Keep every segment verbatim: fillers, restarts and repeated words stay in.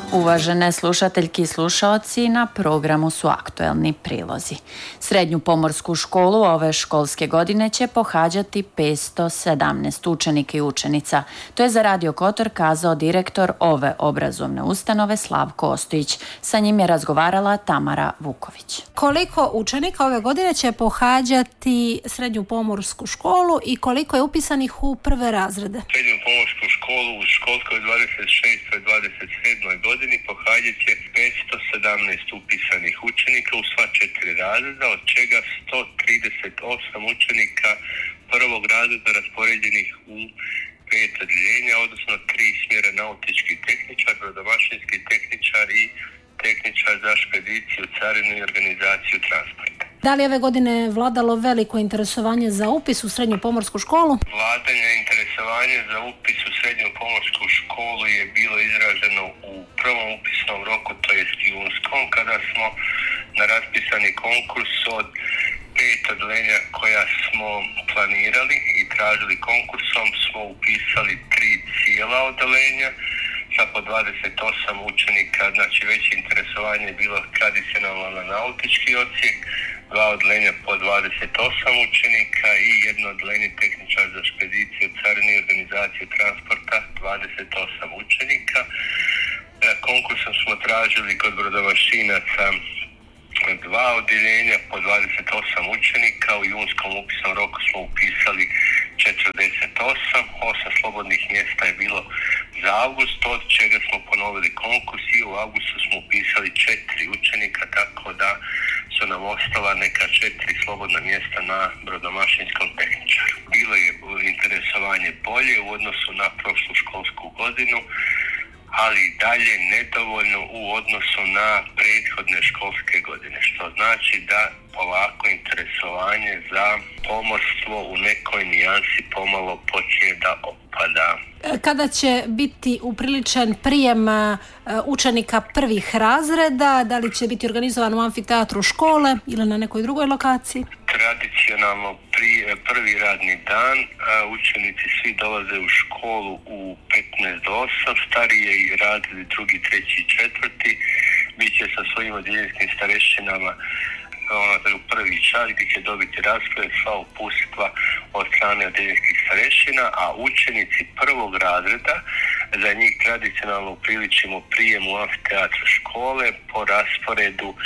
Uvažene slušateljke i slušaoci, na programu su aktuelni prilozi. Srednju pomorsku školu ove školske godine će pohađati petsto sedamnaest učenika i učenica. To je za Radio Kotor kazao direktor ove obrazovne ustanove Slavko Ostojić. Sa njim je razgovarala Tamara Vuković. Koliko učenika ove godine će pohađati srednju pomorsku školu i koliko je upisanih u prve razrede? Srednju pomorsku školu u školskoj dvadeset šestoj dvadeset sedmoj godini pohađat će petsto sedamnaest upisanih učenika u sva četiri razreda, od čega sto trideset osam učenika prvog razreda raspoređenih u pet odjeljenja, odnosno tri smjera: nautički tehničar, brodomašinski tehničar i tehničar za špediciju, carinu i organizaciju transporta. Da li ove godine vladalo veliko interesovanje za upis u srednju pomorsku školu? Vladanje interesovanje za upis u srednju pomorsku školu je bilo izraženo u prvom upisnom roku, to jest junskom, kada smo na raspisani konkurs od pet odjeljenja koja smo planirali i tražili konkursom smo upisali tri cijela odjeljenja sa po dvadeset osam učenika, znači veće interesovanje je bilo tradicionalno na nautički odsjek, dva odjeljenja po dvadeset osam učenika i jedno odjeljenje tehničar za špediciju, carinu i organizaciju transporta, dvadeset osam učenika. Konkursom smo tražili kod brodomašinaca dva odjeljenja po dvadeset osam učenika, u junskom upisnom roku smo upisali četrdeset osam, osam slobodnih mjesta je bilo za avgust, od čega smo ponovili konkurs i u avgustu smo upisali četiri učenika, tako da su nam ostala neka četiri slobodna mjesta na brodomašinskom tehničaru. Bilo je interesovanje bolje u odnosu na prošlu školsku godinu, ali i dalje nedovoljno u odnosu na prethodne školske godine, što znači da polako interesovanje za pomorstvo u nekoj nijansi pomalo počinje da opada. Kada će biti upriličen prijem učenika prvih razreda, da li će biti organizovan u amfiteatru škole ili na nekoj drugoj lokaciji? Tradicionalno pri, prvi radni dan učenici svi dolaze u školu u petnaest do osam, starije i razredi drugi, treći i četvrti bit će sa svojim odjeljenjskim starešinama ono, u prvi čas gdje će dobiti raspored, sva uputstva od strane odjeljenjskih starešina, a učenici prvog razreda, za njih tradicionalno upriličimo prijem u amfiteatru škole po rasporedu uh,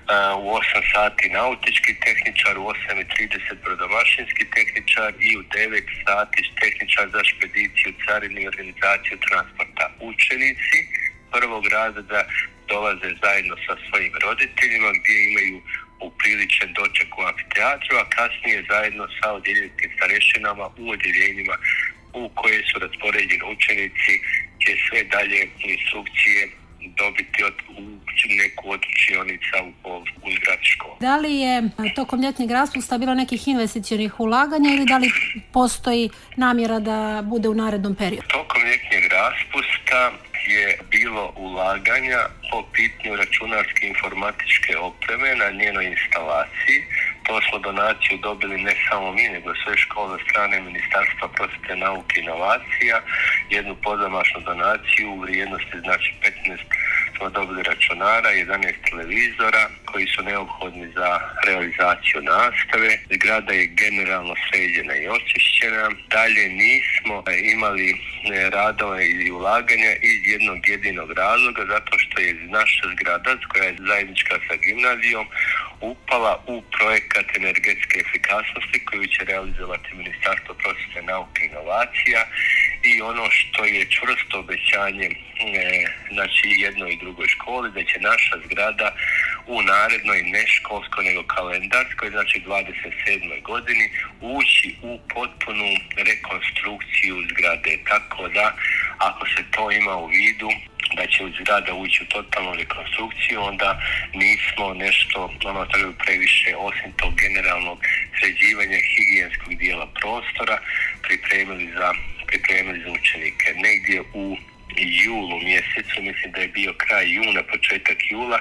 u osam sati nautički tehničar, u osam i trideset brodomašinski tehničar i u devet sati tehničar za špediciju, carinu i organizaciju transporta. Učenici prvog razreda dolaze zajedno sa svojim roditeljima gdje imaju upriličen doček u amfiteatru, a kasnije zajedno sa odjeljenjskim starešinama u odjeljenjima u koje su raspoređeni učenici će sve dalje instrukcije dobiti od, u neku od učionica u, u zgradi škole. Da li je tokom ljetnjeg raspusta bilo nekih investicionih ulaganja ili da li postoji namjera da bude u narednom periodu? Tokom ljetnjeg raspusta je bilo ulaganja po pitanju računarske informatičke opreme na njenoj instalaciji. To smo donaciju dobili ne samo mi, nego sve škole od strane Ministarstva prosvjete, nauke i inovacija. Jednu pozamašnu donaciju u vrijednosti znači petnaest smo dobili računara, jedanaest televizora koji su neophodni za realizaciju nastave. Zgrada je generalno sređena i očišćena. Dalje nismo imali radove ili ulaganja iz jednog jedinog razloga, zato što je naša zgrada, koja je zajednička sa gimnazijom, upala u projekat energetske efikasnosti koju će realizovati Ministarstvo prosvjete, nauke i inovacija. I ono što je čvrsto obećanje e, znači jednoj i drugoj školi, da će naša zgrada u narednoj ne školskoj nego kalendarskoj, znači dvadeset sedmoj godini ući u potpunu rekonstrukciju zgrade. Tako da ako se to ima u vidu da će zgrada ući u totalnu rekonstrukciju, onda nismo nešto ono treba previše osim tog generalnog sređivanja higijenskog dijela prostora pripremili za pripremili za učenike. Negdje u julu mjesecu, mislim da je bio kraj juna, početak jula,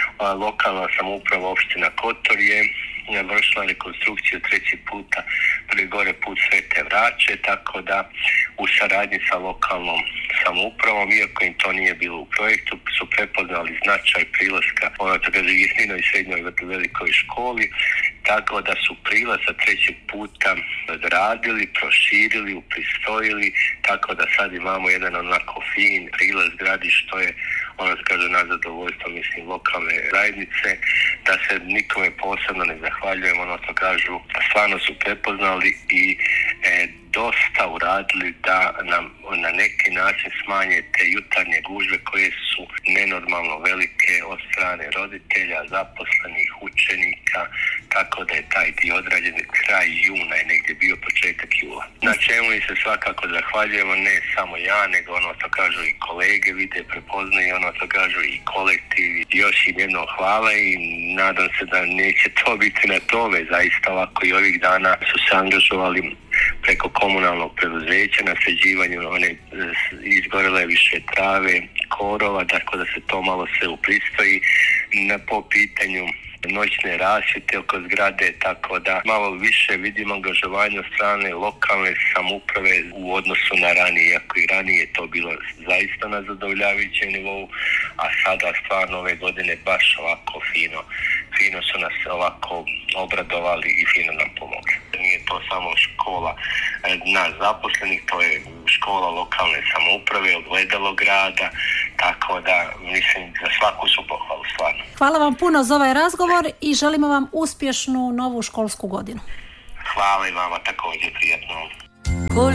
lokalna samouprava opština Kotor je vršila rekonstrukciju treći puta prije gore put Svete Vraće, tako da u saradnji sa lokalnom samoupravom, iako im to nije bilo u projektu, su prepoznali značaj prilaska, ono to kaže, jedinoj srednjoj velikoj školi, tako da su prilaz za treći puta radili, proširili, upristojili, tako da sad imamo jedan onako fin prilaz gradi, što je, ono se kaže, na zadovoljstvo, mislim, lokalne zajednice, da se nikome posebno ne zahvaljujem, ono to kažu, stvarno su prepoznali i e, dosta uradili da nam na neki način smanje te jutarnje gužve koje su nenormalno velike od strane roditelja, zaposlenih, učenika, tako da je taj dio odrađen. Kraj juna je negdje bio, početak jula. Na čemu im se svakako zahvaljujemo, ne samo ja, nego ono to kažu i kolege, vide, prepoznaju, ono to kažu i kolektiv. Još im jedno hvala i nadam se da neće to biti na tome. Zaista ovako i ovih dana su se angažovali preko komunalnog preduzeća na sređivanju one izgorele više trave, korova, tako da se to malo sve upristoji na po pitanju noćne rasvjete oko zgrade, tako da malo više vidimo angažovanje od strane lokalne samouprave u odnosu na ranije, iako i ranije je to bilo zaista na zadovoljavajućem nivou, a sada stvarno ove godine baš ovako fino, fino su nas ovako obradovali i fino nam pomogli. Nije to samo škola nas zaposlenih, to je škola lokalne samouprave, ogledalo grada, tako da mislim za svaku su pohvalu stvarno. Hvala vam puno za ovaj razgovor i želimo vam uspješnu novu školsku godinu. Hvala i vama također, prijatno.